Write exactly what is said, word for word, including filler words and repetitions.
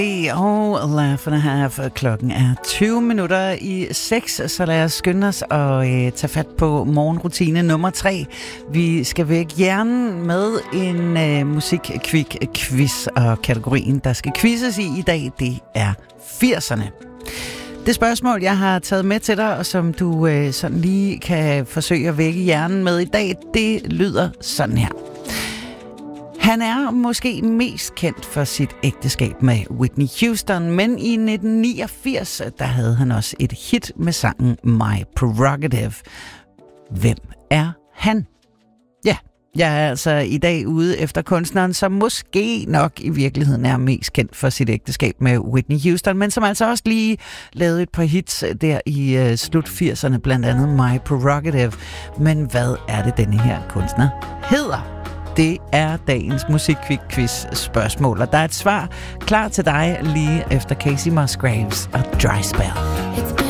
Og Laugh and a Half. Klokken er tyve minutter i seks, så lad os skynde os og øh, tage fat på morgenrutine nummer tre. Vi skal vække hjernen med en øh, musik-kvik-quiz, og kategorien, der skal quizzes i i dag, det er firserne. Det spørgsmål, jeg har taget med til dig, og som du øh, sådan lige kan forsøge at vække hjernen med i dag, det lyder sådan her. Han er måske mest kendt for sit ægteskab med Whitney Houston, men i nitten niogfirs, der havde han også et hit med sangen My Prerogative. Hvem er han? Ja, jeg er altså i dag ude efter kunstneren, som måske nok i virkeligheden er mest kendt for sit ægteskab med Whitney Houston, men som altså også lige lavede et par hits der i uh, slut firserne, blandt andet My Prerogative. Men hvad er det, denne her kunstner hedder? Det er dagens musik-quiz spørgsmål, og der er et svar klar til dig lige efter Casey Musgraves og Dry Spell.